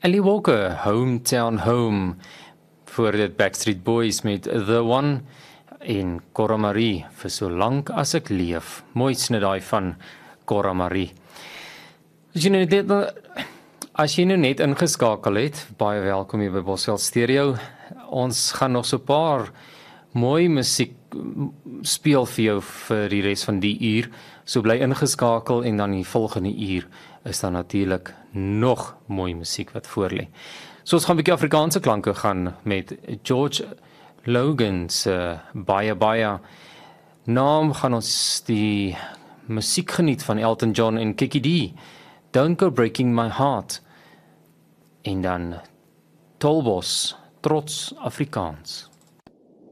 Ellie Walker, Hometown Home, voor dit Backstreet Boys met The One en Cora Marie, vir so lank as ek leef. Mooi snit daai van Cora Marie. As jy nou net ingeskakel het, baie welkom hier by Bosveld Stereo. Ons gaan nog so 'n paar mooi musiek speel vir jou vir die res van die uur. So bly ingeskakel en dan die volgende uur is daar natuurlik nog mooi musiek wat voorlê. So ons gaan 'n bietjie Afrikaanse klanke gaan met George Logan se Baie Baie. Naam gaan ons die musiek geniet van Elton John en Kiki D. Don't Go Breaking My Heart. En dan Tolbos, Trots Afrikaans.